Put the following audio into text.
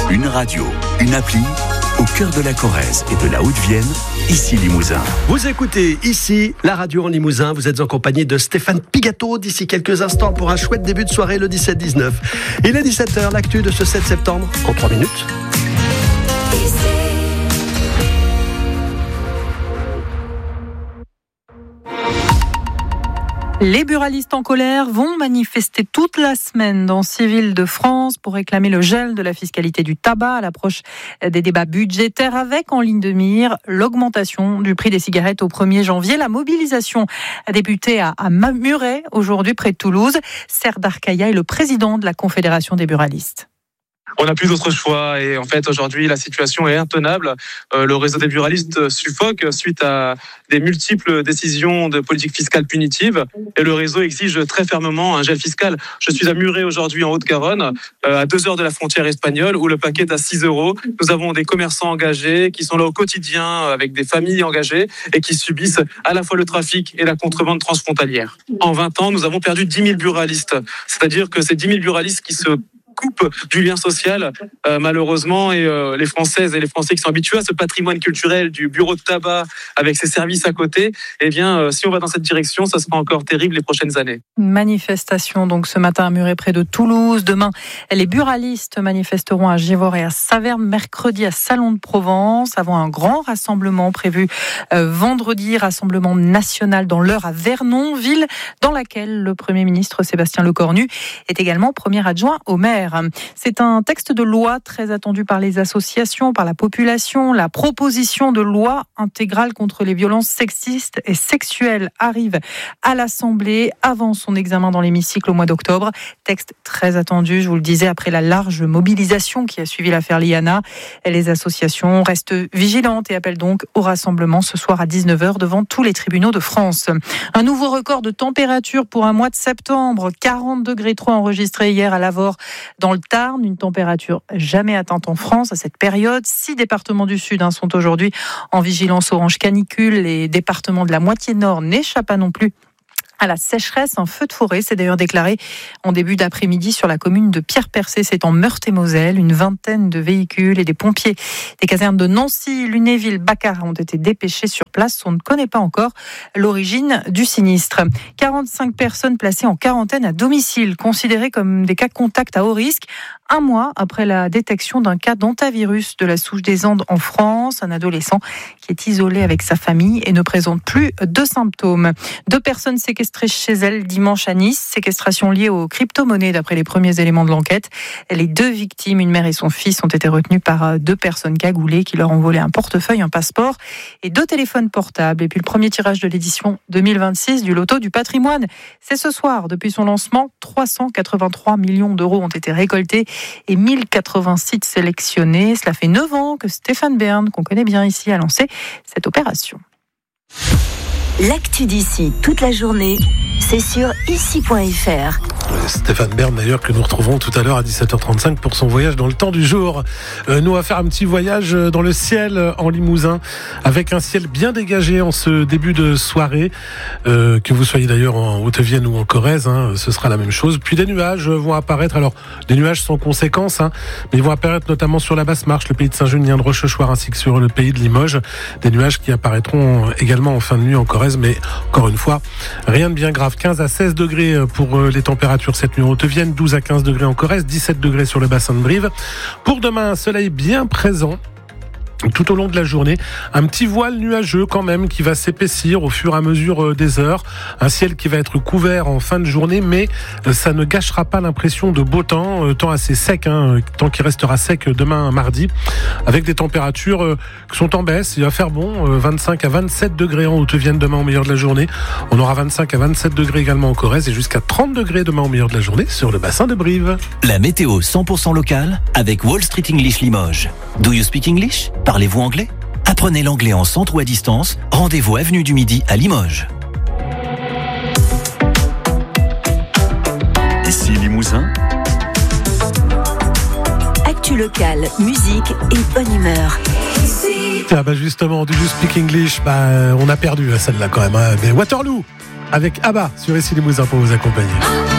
Une radio, une appli, au cœur de la Corrèze et de la Haute-Vienne, ici Limousin. Vous écoutez ici la radio en Limousin. Vous êtes en compagnie de Stéphane Pigato d'ici quelques instants pour un chouette début de soirée le 17-19. Il est 17h, l'actu de ce 7 septembre en 3 minutes. Les buralistes en colère vont manifester toute la semaine dans 6 villes de France pour réclamer le gel de la fiscalité du tabac à l'approche des débats budgétaires avec en ligne de mire l'augmentation du prix des cigarettes au 1er janvier. La mobilisation a débuté à Muret aujourd'hui près de Toulouse. Serre d'Arcaïa est le président de la Confédération des buralistes. On n'a plus d'autre choix et en fait aujourd'hui la situation est intenable. Le réseau des buralistes suffoque suite à des multiples décisions de politique fiscale punitive et le réseau exige très fermement un gel fiscal. Je suis à Muret aujourd'hui en Haute-Garonne, à 2 heures de la frontière espagnole où le paquet est à 6 €. Nous avons des commerçants engagés qui sont là au quotidien avec des familles engagées et qui subissent à la fois le trafic et la contrebande transfrontalière. En 20 ans, nous avons perdu 10 000 buralistes. C'est-à-dire que c'est 10 000 buralistes qui se coupe du lien social, malheureusement, et les Françaises et les Français qui sont habitués à ce patrimoine culturel du bureau de tabac avec ses services à côté, eh bien, si on va dans cette direction, ça sera encore terrible les prochaines années. Manifestation donc ce matin à Muret près de Toulouse. Demain, les buralistes manifesteront à Givors et à Saverne. Mercredi à Salon de Provence, avant un grand rassemblement prévu vendredi, rassemblement national dans l'Eure à Vernon, ville dans laquelle le Premier ministre Sébastien Lecornu est également premier adjoint au maire. C'est un texte de loi très attendu par les associations, par la population. La proposition de loi intégrale contre les violences sexistes et sexuelles arrive à l'Assemblée avant son examen dans l'hémicycle au mois d'octobre. Texte très attendu, je vous le disais, après la large mobilisation qui a suivi l'affaire Liana. Les associations restent vigilantes et appellent donc au rassemblement ce soir à 19h devant tous les tribunaux de France. Un nouveau record de température pour un mois de septembre. 40,3 degrés enregistrés hier à Lavore dans le Tarn, une température jamais atteinte en France à cette période. 6 départements du Sud sont aujourd'hui en vigilance orange canicule. Les départements de la moitié nord n'échappent pas non plus à la sécheresse. Un feu de forêt s'est d'ailleurs déclaré en début d'après-midi sur la commune de Pierre-Percé, c'est en Meurthe-et-Moselle. Une vingtaine de véhicules et des pompiers des casernes de Nancy, Lunéville, Baccarat ont été dépêchés sur place. On ne connaît pas encore l'origine du sinistre. 45 personnes placées en quarantaine à domicile, considérées comme des cas contacts à haut risque. Un mois après la détection d'un cas d'hantavirus de la souche des Andes en France, un adolescent qui est isolé avec sa famille et ne présente plus de symptômes. 2 personnes séquestrées chez elles dimanche à Nice, séquestration liée aux crypto-monnaies d'après les premiers éléments de l'enquête. Les 2 victimes, une mère et son fils, ont été retenues par 2 personnes cagoulées qui leur ont volé un portefeuille, un passeport et 2 téléphones portables. Et puis le premier tirage de l'édition 2026 du Loto du patrimoine, c'est ce soir. Depuis son lancement, 383 millions d'euros ont été récoltés et 1080 sites sélectionnés. Cela fait 9 ans que Stéphane Bern, qu'on connaît bien ici, a lancé cette opération. L'actu d'ici toute la journée, c'est sur ici.fr. Stéphane Bern d'ailleurs que nous retrouvons tout à l'heure à 17h35 pour son voyage dans le temps du jour. Nous on va faire un petit voyage dans le ciel en Limousin avec un ciel bien dégagé en ce début de soirée. Que vous soyez d'ailleurs en Haute-Vienne ou en Corrèze, ce sera la même chose. Puis des nuages vont apparaître, alors des nuages sans conséquence, mais ils vont apparaître notamment sur la Basse-Marche, le pays de Saint-Junien de Rochechouart ainsi que sur le pays de Limoges. Des nuages qui apparaîtront également en fin de nuit en Corrèze, mais encore une fois, rien de bien grave. 15 à 16 degrés pour les températures cette nuit en Haute-Vienne, 12 à 15 degrés en Corrèze, 17 degrés sur le bassin de Brive. Pour demain, un soleil bien présent tout au long de la journée, un petit voile nuageux quand même qui va s'épaissir au fur et à mesure des heures, un ciel qui va être couvert en fin de journée, mais ça ne gâchera pas l'impression de beau temps, temps assez sec, temps qui restera sec demain mardi, avec des températures qui sont en baisse. Il va faire bon, 25 à 27 degrés en Haute-Vienne demain au meilleur de la journée, on aura 25 à 27 degrés également en Corrèze et jusqu'à 30 degrés demain au meilleur de la journée sur le bassin de Brive. La météo 100% locale avec Wall Street English Limoges. Do you speak English ? Parlez-vous anglais ? Apprenez l'anglais en centre ou à distance. Rendez-vous avenue du Midi à Limoges. Ici Limousin. Actu locale, musique et bonne humeur. Justement, do you speak English ? On a perdu celle-là quand même. Mais Waterloo avec ABBA sur Ici Limousin pour vous accompagner.